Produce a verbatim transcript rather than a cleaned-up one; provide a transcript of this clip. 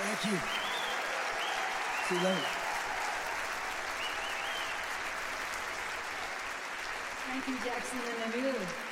Thank you. See you later. Thank you, Jackson and Emil.